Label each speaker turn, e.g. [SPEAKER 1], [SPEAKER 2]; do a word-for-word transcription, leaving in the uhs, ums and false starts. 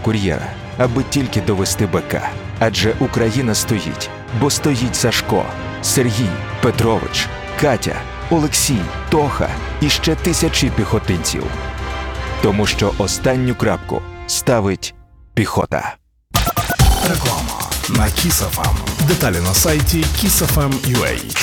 [SPEAKER 1] кур'єра, аби тільки довести БК. Адже Україна стоїть, бо стоїть Сашко, Сергій, Петрович, Катя, Олексій, Тоха і ще тисячі піхотинців. Тому що останню крапку ставить піхота.
[SPEAKER 2] Реклама на Kiss еф ем. Деталі на сайті kiss еф ем крапка ю а.